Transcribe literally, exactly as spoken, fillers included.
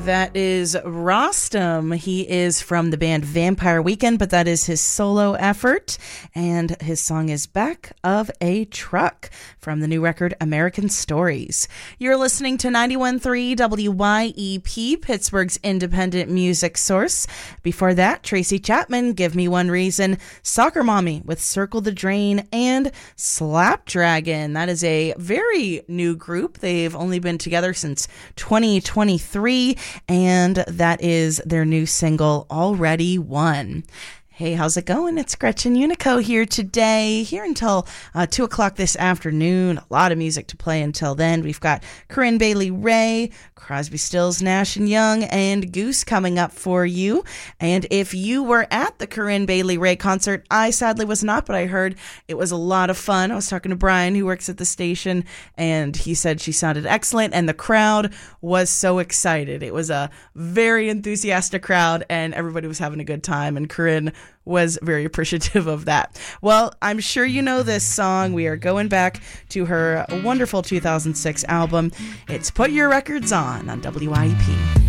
That is Rostam. He is from the band Vampire Weekend, but that is his solo effort. And his song is Back of a Truck from the new record American Stories. You're listening to ninety-one point three W Y E P, Pittsburgh's independent music source. Before that, Tracy Chapman, Give Me One Reason, Soccer Mommy with Circle the Drain, and Slapdragon. That is a very new group. They've only been together since twenty twenty-three, and that is their new single, Already Won. Hey, how's it going? It's Gretchen Unico here today, here until uh, two o'clock this afternoon. A lot of music to play until then. We've got Corinne Bailey Rae, Crosby, Stills, Nash and Young, and Goose coming up for you. And if you were at the Corinne Bailey Rae concert, I sadly was not, but I heard it was a lot of fun. I was talking to Brian, who works at the station, and he said she sounded excellent, and the crowd was so excited. It was a very enthusiastic crowd, and everybody was having a good time, and Corinne was very appreciative of that. Well, I'm sure you know this song. We are going back to her wonderful two thousand six album. It's Put Your Records On on W I E P.